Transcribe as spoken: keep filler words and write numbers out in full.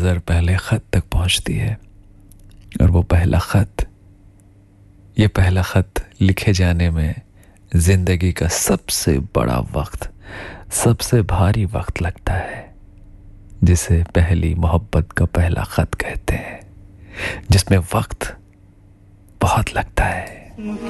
नज़र पहले ख़त तक पहुंचती है, और वो पहला ख़त, ये पहला ख़त लिखे जाने में ज़िंदगी का सबसे बड़ा वक्त, सबसे भारी वक्त लगता है, जिसे पहली मोहब्बत का पहला ख़त कहते हैं, जिसमें वक्त बहुत लगता है।